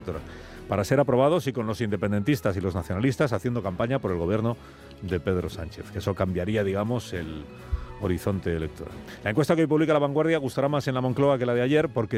para ser aprobados y con los independentistas y los nacionalistas haciendo campaña por el gobierno de Pedro Sánchez, que eso cambiaría, digamos, el horizonte electoral. La encuesta que hoy publica La Vanguardia gustará más en la Moncloa que la de ayer, porque